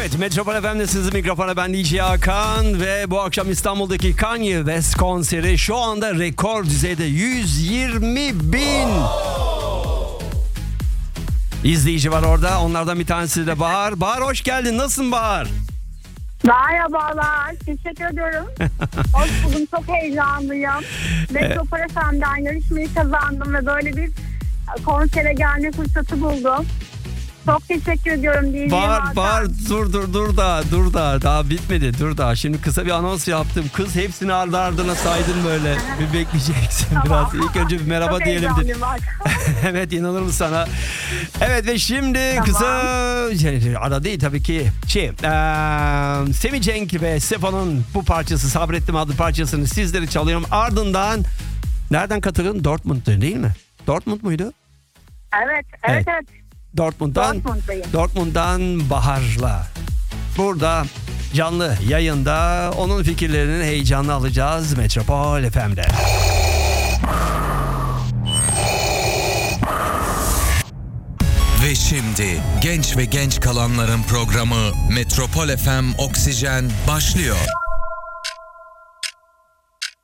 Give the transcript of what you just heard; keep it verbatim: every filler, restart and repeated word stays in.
Evet, Metropol F M'de sizi mikrofona ben D J Hakan ve bu akşam İstanbul'daki Kanye West konseri şu anda rekor düzeyde yüz yirmi bin izleyici var orada. Onlardan bir tanesi de Bahar. Bahar hoş geldin. Nasılsın Bahar? Merhabalar, teşekkür ediyorum. Hoş buldum, çok heyecanlıyım. Metropol F M'den yarışmayı kazandım ve böyle bir konsere gelme fırsatı buldum. Çok teşekkür ediyorum diyeceğim. Bahar, Bahar dur dur dur da dur da daha bitmedi dur da. Şimdi kısa bir anons yaptım. Kız hepsini ardı ardına saydın böyle. Bir bekleyeceksin Tamam. biraz. İlk önce bir merhaba çok diyelim. heyecanlıyım bak. Evet, inanırım sana. Evet ve şimdi Tamam. kısa şey, ara değil tabii ki şey ee, Semih Cenk ve Sefo'nun bu parçası Sabrettim adlı parçasını sizlere çalıyorum. Ardından nereden katıldın? Dortmund'da değil mi? Dortmund muydu? Evet, evet, Evet. evet. Dortmund'dan Dortmund'dayım. Dortmund'dan Bahar'la burada canlı yayında onun fikirlerinin heyecanını alacağız Metropol F M'de. Ve şimdi genç ve genç kalanların programı Metropol F M Oksijen başlıyor.